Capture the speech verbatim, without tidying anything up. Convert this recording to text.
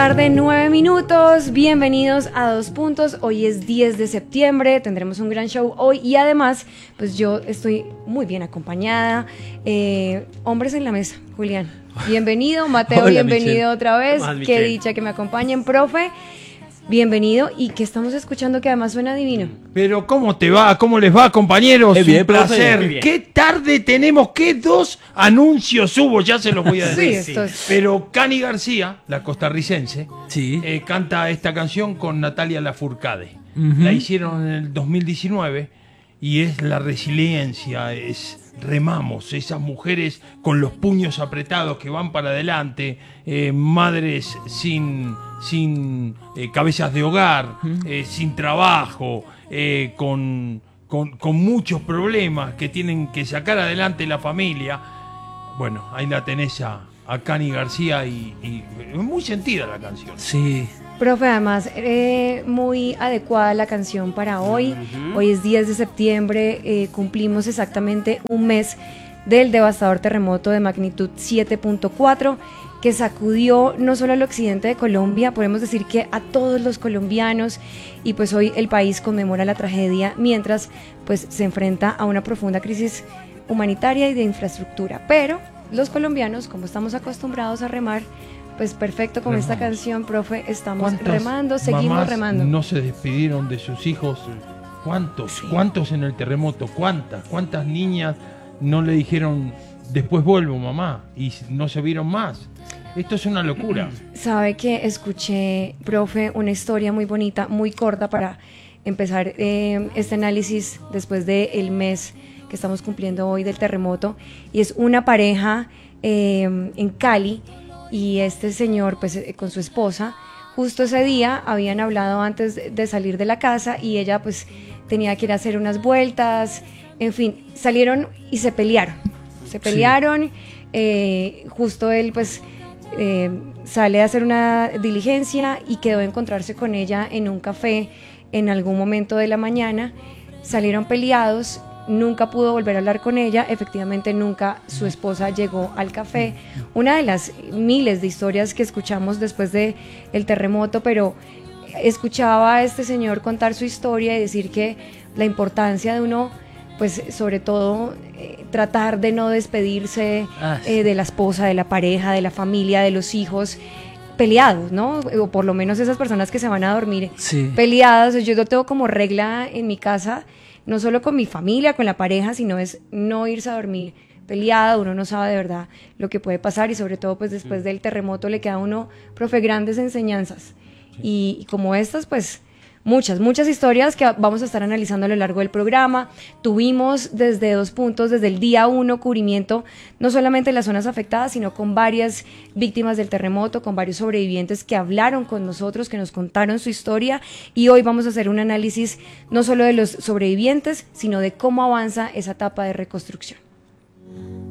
Tarde, nueve minutos, bienvenidos a Dos Puntos. Hoy es diez de septiembre, tendremos un gran show hoy y además, pues yo estoy muy bien acompañada. Eh, hombres en la mesa, Julián, bienvenido. Mateo, Hola, bienvenido Michelle. otra vez. Más, Qué Michelle. dicha que me acompañen, profe. Bienvenido y que estamos escuchando que además suena divino. Pero ¿cómo te va? ¿Cómo les va, compañeros? Qué bien, Un placer. profe, qué bien. ¿Qué tarde tenemos? ¿Qué dos anuncios hubo? Ya se los voy a Sí, decir. esto es- Pero Cani García, la costarricense, Sí. eh, canta esta canción con Natalia Lafourcade. Ujú. La hicieron en el dos mil diecinueve y es la resiliencia, es remamos, esas mujeres con los puños apretados que van para adelante, eh, madres sin, sin eh, cabezas de hogar, eh, sin trabajo, eh, con, con, con muchos problemas que tienen que sacar adelante la familia. Bueno, ahí la tenés a, a Cani García y, y es muy sentida la canción. Sí. Profe, además, eh, muy adecuada la canción para hoy. Hoy es diez de septiembre, eh, cumplimos exactamente un mes del devastador terremoto de magnitud siete punto cuatro que sacudió no solo al occidente de Colombia, podemos decir que a todos los colombianos, y pues hoy el país conmemora la tragedia mientras pues se enfrenta a una profunda crisis humanitaria y de infraestructura. Pero los colombianos, como estamos acostumbrados a remar, pues perfecto con esta Remamos. canción, profe, estamos ¿Cuántas remando, seguimos mamás remando. no se despidieron de sus hijos? ¿Cuántos? ¿Cuántos en el terremoto? ¿Cuántas? ¿Cuántas niñas no le dijeron después vuelvo, mamá? Y no se vieron más. Esto es una locura. Sabe que escuché, profe, una historia muy bonita, muy corta para empezar eh, este análisis después del mes que estamos cumpliendo hoy del terremoto, y es una pareja eh, en Cali, y este señor pues eh, con su esposa, justo ese día habían hablado antes de, de salir de la casa y ella pues tenía que ir a hacer unas vueltas, en fin, salieron y se pelearon, se pelearon, eh, justo él pues eh, sale a hacer una diligencia y quedó de encontrarse con ella en un café en algún momento de la mañana, salieron peleados. Nunca pudo volver a hablar con ella, efectivamente nunca su esposa llegó al café. Una de las miles de historias que escuchamos después de el terremoto, pero escuchaba a este señor contar su historia y decir que la importancia de uno, pues sobre todo eh, tratar de no despedirse Ah, sí. eh, de la esposa, de la pareja, de la familia, de los hijos peleados, ¿no? O por lo menos esas personas que se van a dormir Sí. peleadas. Yo lo tengo como regla en mi casa, no solo con mi familia, con la pareja, sino es no irse a dormir peleada. Uno no sabe de verdad lo que puede pasar y sobre todo pues después del terremoto le queda a uno, profe, grandes enseñanzas. Y, y como estas, pues muchas, muchas historias que vamos a estar analizando a lo largo del programa. Tuvimos desde Dos Puntos, desde el día uno, cubrimiento no solamente en las zonas afectadas, sino con varias víctimas del terremoto, con varios sobrevivientes que hablaron con nosotros, que nos contaron su historia, y hoy vamos a hacer un análisis no solo de los sobrevivientes, sino de cómo avanza esa etapa de reconstrucción.